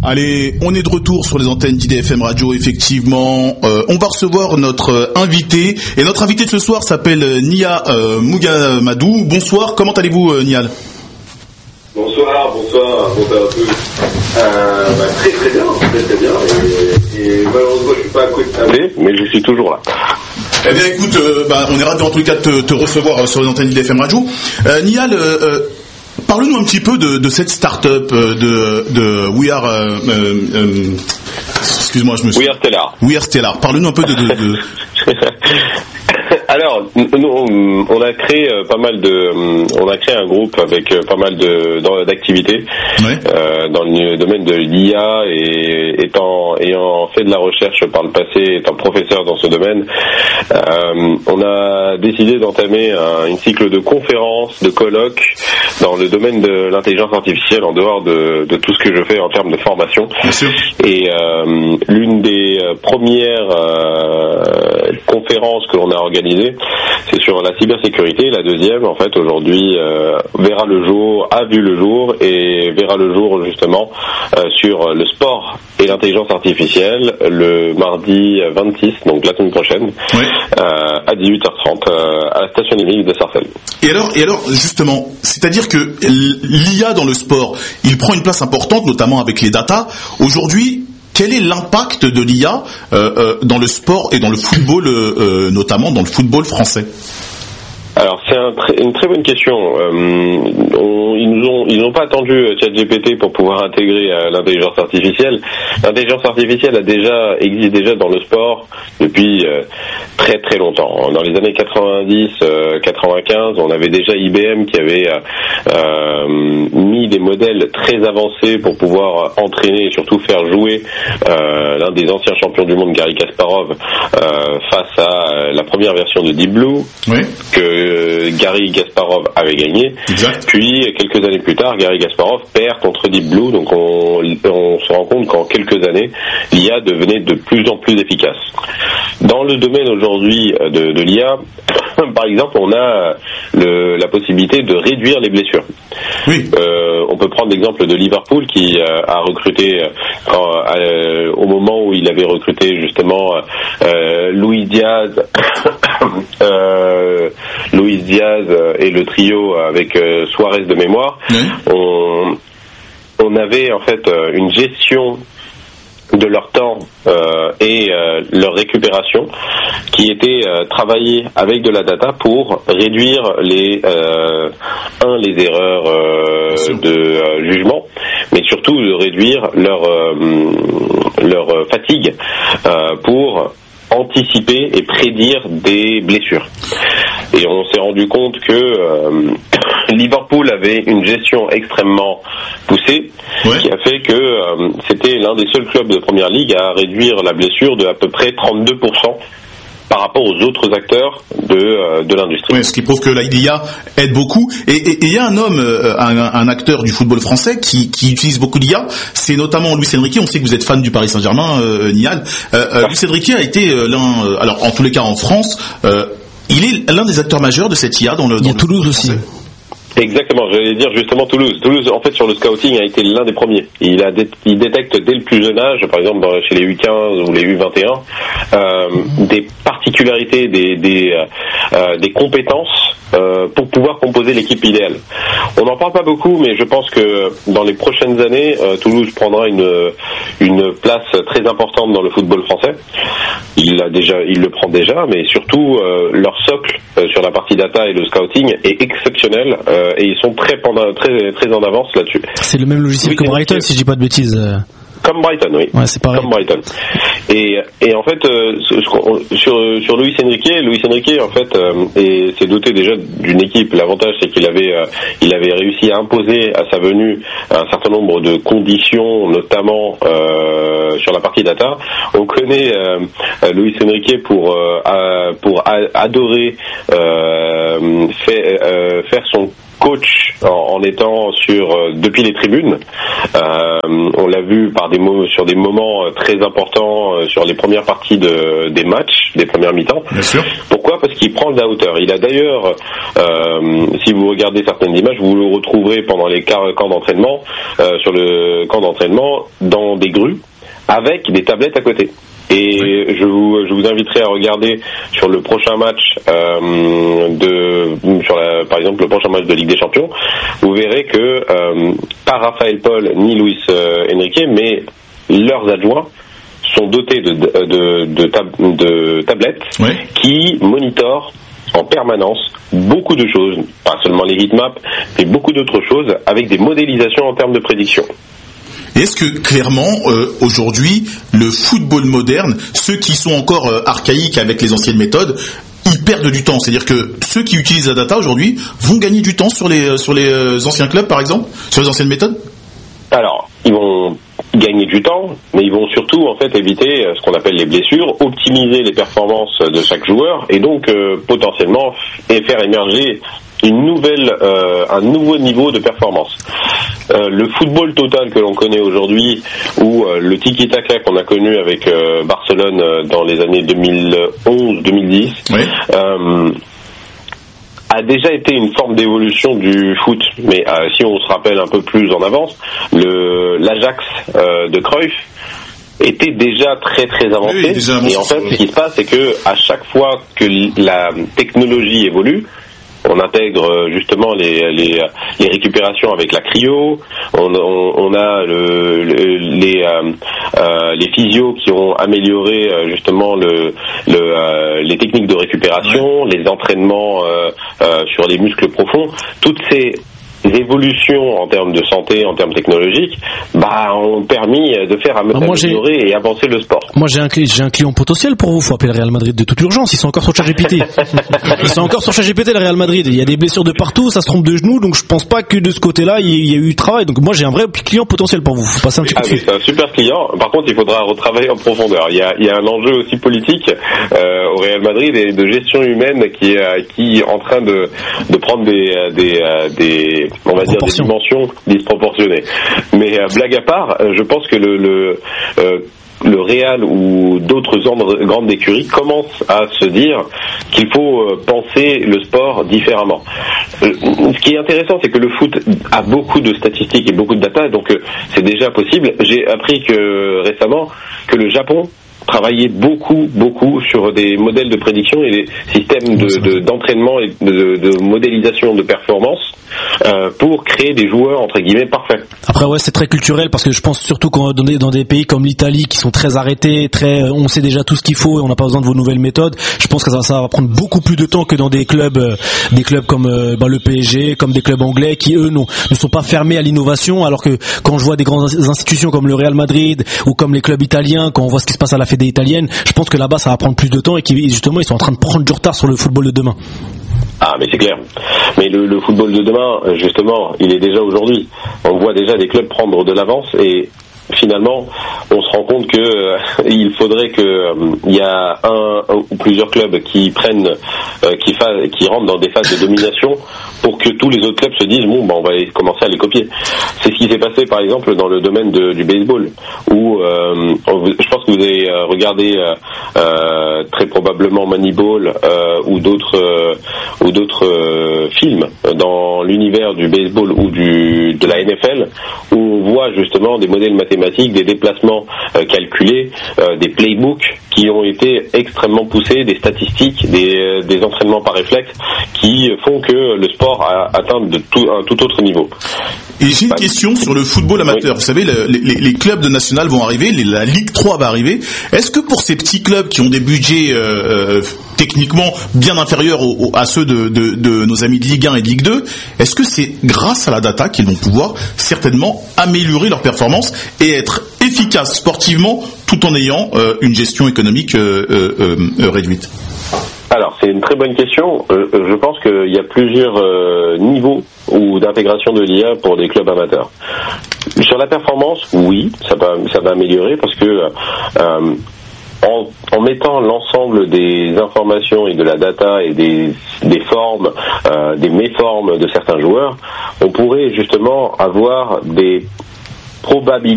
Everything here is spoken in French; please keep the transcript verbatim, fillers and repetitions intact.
Allez, on est de retour sur les antennes d'I D F M Radio, effectivement. Euh, on va recevoir notre euh, invité. Et notre invité de ce soir s'appelle euh, Nia euh, Mugamadou. Bonsoir, comment allez-vous, euh, Nial ? Bonsoir, bonsoir, bonsoir à tous. Euh, bah, très très bien, très très bien. Et, et malheureusement, je suis pas à côté de table, mais je suis toujours là. Eh bien, écoute, euh, bah, on est ravis en tout cas de te, te recevoir euh, sur les antennes d'I D F M Radio. Euh, Nial, euh, euh, parle-nous un petit peu de, de cette start-up euh, de, de We Are... Euh, euh, euh, excuse-moi, je me suis... We Are Stellar. We Are Stellar. Parle-nous un peu de... de, de... Alors, nous, on a créé pas mal de, on a créé un groupe avec pas mal de d'activités ouais. euh, dans le domaine de l'I A et étant ayant fait de la recherche par le passé, étant professeur dans ce domaine, euh, on a décidé d'entamer un, un cycle de conférences, de colloques dans le domaine de l'intelligence artificielle en dehors de, de tout ce que je fais en termes de formation. Bien sûr. Et euh, l'une des premières euh, conférences que l'on a organisées, c'est sur la cybersécurité. La deuxième, en fait, aujourd'hui, euh, verra le jour, a vu le jour et verra le jour justement euh, sur le sport et l'intelligence artificielle le mardi vingt-six, donc la semaine prochaine, oui. euh, à dix-huit heures trente euh, à la station numérique de Sarcelles. Et alors, et alors, justement, c'est-à-dire que l'I A dans le sport, il prend une place importante, notamment avec les datas. Aujourd'hui, quel est l'impact de l'I A euh, euh, dans le sport et dans le football, euh, notamment dans le football français ? Alors c'est un tr- une très bonne question. Euh, on, ils nous ont ils n'ont pas attendu ChatGPT pour pouvoir intégrer euh, l'intelligence artificielle. L'intelligence artificielle a déjà existe déjà dans le sport depuis euh, très très longtemps. Dans les années quatre-vingt-dix, euh, quatre-vingt-quinze, on avait déjà I B M qui avait euh, mis des modèles très avancés pour pouvoir entraîner et surtout faire jouer euh, l'un des anciens champions du monde, Garry Kasparov, euh, face à euh, la première version de Deep Blue. Oui. Que Garry Kasparov avait gagné. Exact. Puis quelques années plus tard, Garry Kasparov perd contre Deep Blue. Donc on, on se rend compte qu'en quelques années, l'I A devenait de plus en plus efficace. Dans le domaine aujourd'hui de, de l'I A, par exemple, on a le, la possibilité de réduire les blessures. Oui. Euh, on peut prendre l'exemple de Liverpool qui euh, a recruté euh, euh, au moment où il avait recruté justement euh, Luis Diaz, euh, Luis Diaz et le trio avec euh, Suarez de mémoire. Oui. On, on avait en fait une gestion de leur temps euh, et euh, leur récupération qui était euh, travaillée avec de la data pour réduire les euh, un les erreurs euh, de euh, jugement, mais surtout de réduire leur euh, leur fatigue euh, pour anticiper et prédire des blessures. Et on s'est rendu compte que euh, Liverpool avait une gestion extrêmement poussée, ouais. qui a fait que euh, c'était l'un des seuls clubs de première ligue à réduire la blessure de à peu près trente-deux pour cent par rapport aux autres acteurs de euh, de l'industrie. Oui, ce qui prouve que l'I A aide beaucoup. Et il y a un homme, euh, un, un acteur du football français qui, qui utilise beaucoup l'I A, c'est notamment Luis Enrique. On sait que vous êtes fan du Paris Saint-Germain, euh, Nial. Euh, euh, Luis Enrique a été euh, l'un, euh, alors en tous les cas en France, euh, il est l'un des acteurs majeurs de cette I A dans le. Dans il y a le Toulouse aussi. Exactement, j'allais dire justement Toulouse. Toulouse, en fait, sur le scouting, a été l'un des premiers. Il a dé- il détecte dès le plus jeune âge, par exemple dans, chez les U quinze ou les U vingt et un, euh, des particularités, des des, euh, des compétences euh, pour pouvoir composer l'équipe idéale. On n'en parle pas beaucoup, mais je pense que dans les prochaines années, euh, Toulouse prendra une une place très importante dans le football français. Il a déjà, il le prend déjà, mais surtout euh, leur socle euh, sur la partie data et le scouting est exceptionnel. Euh, et ils sont très, pendant, très, très en avance là-dessus. C'est le même logiciel oui, que Brighton, si je dis pas de bêtises. Comme Brighton, oui. Ouais, c'est pareil. Comme Brighton. Et, et en fait, euh, sur, sur Luis Enrique, Luis Enrique, en fait, euh, et s'est doté déjà d'une équipe. L'avantage, c'est qu'il avait, euh, il avait réussi à imposer à sa venue un certain nombre de conditions, notamment euh, sur la partie data. On connaît euh, Luis Enrique pour euh, pour a, adorer euh, fait, euh, faire son coach en, en étant sur euh, depuis les tribunes. Euh, on l'a vu par des mo- sur des moments très importants euh, sur les premières parties de, des matchs, des premières mi-temps. Bien sûr. Pourquoi ? Parce qu'il prend de la hauteur. Il a d'ailleurs, euh, si vous regardez certaines images, vous le retrouverez pendant les camps d'entraînement, euh, sur le camp d'entraînement, dans des grues, avec des tablettes à côté. Et je vous, je vous inviterai à regarder sur le prochain match euh, de, sur la, par exemple le prochain match de Ligue des Champions, vous verrez que euh, pas Raphaël Paul ni Luis euh, Enrique, mais leurs adjoints sont dotés de, de, de, de, tab, de tablettes oui. qui monitorent en permanence beaucoup de choses, pas seulement les heatmaps, mais beaucoup d'autres choses avec des modélisations en termes de prédiction. Est-ce que clairement euh, aujourd'hui le football moderne, ceux qui sont encore euh, archaïques avec les anciennes méthodes, ils perdent du temps, c'est-à-dire que ceux qui utilisent la data aujourd'hui vont gagner du temps sur les sur les euh, anciens clubs par exemple, sur les anciennes méthodes ? Alors, ils vont gagner du temps, mais ils vont surtout en fait éviter ce qu'on appelle les blessures, optimiser les performances de chaque joueur et donc euh, potentiellement f- faire émerger une nouvelle, euh, un nouveau niveau de performance. Euh, le football total que l'on connaît aujourd'hui, ou euh, le tiki-taka qu'on a connu avec euh, Barcelone euh, dans les années deux mille onze deux mille dix, oui. euh, a déjà été une forme d'évolution du foot. Mais euh, si on se rappelle un peu plus en avance, le, l'Ajax euh, de Cruyff était déjà très très avancé. Oui, déjà avancé. Et en fait, ce qui se passe, c'est que à chaque fois que la technologie évolue, on intègre justement les, les, les récupérations avec la cryo, on, on, on a le, le, les, euh, euh, les physios qui ont amélioré justement le, le, euh, les techniques de récupération, ouais. les entraînements euh, euh, sur les muscles profonds, toutes ces évolutions en termes de santé, en termes technologiques, bah, ont permis de faire améliorer ah, et avancer le sport. Moi, j'ai un, j'ai un client potentiel pour vous. Faut appeler le Real Madrid de toute urgence. Ils sont encore sur ChatGPT. Ils sont encore sur ChatGPT, le Real Madrid. Il y a des blessures de partout, ça se trompe de genoux, donc je pense pas que de ce côté-là, il y a eu travail. Donc moi, j'ai un vrai client potentiel pour vous. Faut passer un petit ah, coup de fil. C'est un super client. Par contre, il faudra retravailler en profondeur. Il y a, il y a un enjeu aussi politique euh, au Real Madrid et de gestion humaine qui est qui est en train de de prendre des des des on va dire des dimensions disproportionnées. Mais euh, blague à part, euh, je pense que le le, euh, le Real ou d'autres grandes écuries commencent à se dire qu'il faut euh, penser le sport différemment. Euh, ce qui est intéressant, c'est que le foot a beaucoup de statistiques et beaucoup de data, donc euh, c'est déjà possible. J'ai appris que récemment que le Japon travailler beaucoup, beaucoup sur des modèles de prédiction et des systèmes de, de, d'entraînement et de, de modélisation de performance euh, pour créer des joueurs entre guillemets parfaits. Après ouais, c'est très culturel parce que je pense surtout qu'on dans des, dans des pays comme l'Italie qui sont très arrêtés, très, on sait déjà tout ce qu'il faut et on n'a pas besoin de vos nouvelles méthodes. Je pense que ça, ça va prendre beaucoup plus de temps que dans des clubs, euh, des clubs comme euh, bah, le P S G, comme des clubs anglais qui eux non, ne sont pas fermés à l'innovation. Alors que quand je vois des grandes institutions comme le Real Madrid ou comme les clubs italiens, quand on voit ce qui se passe à la Fédé italienne, je pense que là-bas ça va prendre plus de temps et qu'ils justement ils sont en train de prendre du retard sur le football de demain. Ah mais c'est clair. Mais le, le football de demain, justement, il est déjà aujourd'hui. On voit déjà des clubs prendre de l'avance et finalement, on se rend compte que euh, il faudrait que il euh, y a un, un ou plusieurs clubs qui prennent, euh, qui, fa- qui rentrent dans des phases de domination pour que tous les autres clubs se disent bon, bah, on va commencer à les copier. C'est ce qui s'est passé par exemple dans le domaine de, du baseball, où euh, je pense que vous avez regardé euh, euh, très probablement Moneyball euh, ou d'autres euh, ou d'autres euh, films dans l'univers du baseball ou du de la N F L, où on voit justement des modèles mathématiques, des déplacements euh, calculés, euh, des playbooks qui ont été extrêmement poussés, des statistiques, des, euh, des entraînements par réflexe qui font que le sport a atteint de tout, un tout autre niveau. Et j'ai une bah, question sur le football amateur. Oui. Vous savez, le, les, les clubs de national vont arriver, les, la Ligue trois va arriver. Est-ce que pour ces petits clubs qui ont des budgets euh, techniquement bien inférieurs au, au, à ceux de, de, de nos amis de Ligue un et de Ligue deux, est-ce que c'est grâce à la data qu'ils vont pouvoir certainement améliorer leur performance et être efficaces sportivement tout en ayant euh, une gestion économique euh, euh, euh, réduite? Alors, c'est une très bonne question. Euh, je pense qu'il y a plusieurs euh, niveaux ou d'intégration de l'I A pour des clubs amateurs. Sur la performance, oui, ça va, ça va améliorer parce que euh, en, en mettant l'ensemble des informations et de la data et des, des formes, euh, des méformes de certains joueurs, on pourrait justement avoir des probabilités